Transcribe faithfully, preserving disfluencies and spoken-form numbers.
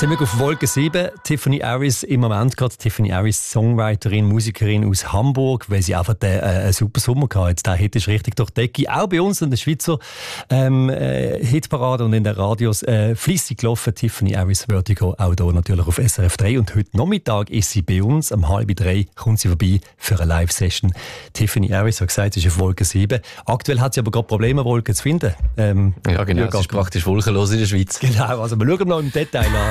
sind wir auf Wolke sieben. Tiffany Harris im Moment gerade. Tiffany Harris, Songwriterin, Musikerin aus Hamburg, weil sie einfach den, äh, einen super Sommer hatte. Der Hit ist richtig durch die Decke. Auch bei uns in der Schweizer ähm, äh, Hitparade und in den Radios äh, fließig gelaufen. Tiffany Harris Vertigo, auch hier natürlich auf S R F drei. Und heute Nachmittag ist sie bei uns. Um halb drei kommt sie vorbei für eine Live-Session. Tiffany Harris hat gesagt, sie ist auf Wolke sieben. Aktuell hat sie aber gerade Probleme, Wolken zu finden. Ähm, ja, genau. Es ist praktisch wolkenlos in der Schweiz. Genau, also wir schauen noch im Detail an.